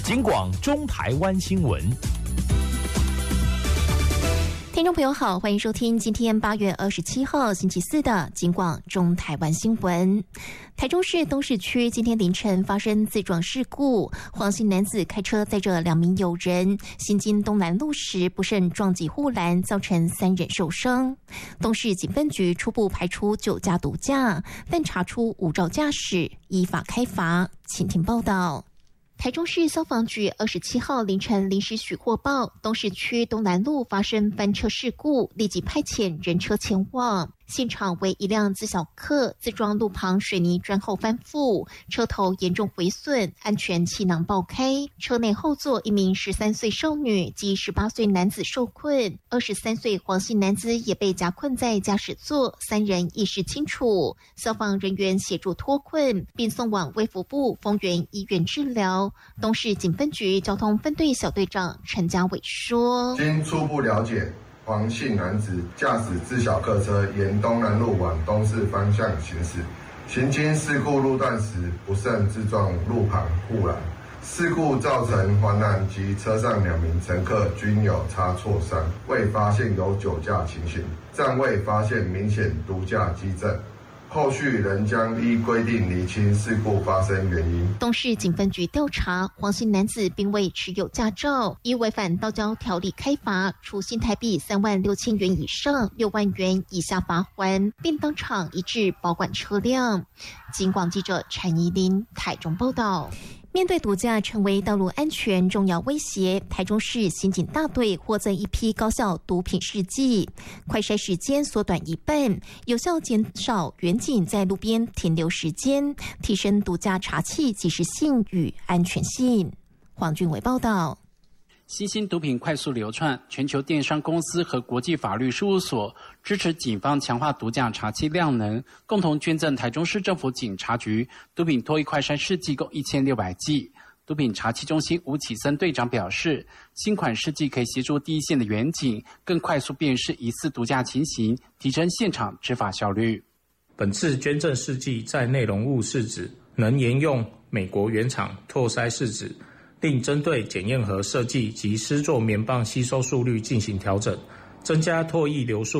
警广中台湾新闻。 听众朋友好，欢迎收听今天8月27号星期四的警广中台湾新闻。台中市东势区今天凌晨发生自撞事故，黄姓男子开车载着2名友人行经东南路时不慎撞击护栏，造成3人受伤。东市警分局初步排除酒驾毒驾，但查出无照驾驶，依法开罚。请听报道。台中市消防局27号凌晨临时许获报，东势区东南路发生翻车事故，立即派遣人车前往。现场为一辆自小客自撞路旁水泥砖后翻覆，车头严重毁损，安全气囊爆开，车内后座一名13岁少女及18岁男子受困，23岁黄姓男子也被夹困在驾驶座，3人意识清楚，消防人员协助脱困，并送往卫福部丰原医院治疗。东市警分局交通分队小队长陈家伟说： 经初步了解，黄姓男子驾驶自小客车沿东南路往东市方向行驶，行经事故路段时不慎自撞路旁护栏。事故造成环栏及车上2名乘客均有擦挫伤，未发现有酒驾情形，暂未发现明显毒驾迹证。后续仍将依规定厘清事故发生原因。 东市警分局调查，黄姓男子并未持有驾照，依违反道交条例开罚，处新台币36000元以上6万元以下罚锾，并当场移至保管车辆。警广记者陈怡琳台中报道。面对毒驾成为道路安全重要威胁，台中市刑警大队获赠一批高效毒品试剂，快筛时间缩短1半，有效减少员警在路边停留时间，提升毒驾查缉及时性与安全性。黄俊伟报道。 新兴毒品快速流窜，全球电商公司和国际法律事务所支持警方强化毒驾查缉量能，共同捐赠台中市政府警察局毒品脱衣快筛试剂共1600剂。毒品查缉中心吴启森队长表示，新款试剂可以协助第一线的员警更快速辨识疑似毒驾情形，提升现场执法效率。 本次捐赠试剂在内容物是指能沿用美国原厂唾筛试纸，并针对检验盒设计及施作棉棒吸收速率进行调整，增加唾液流速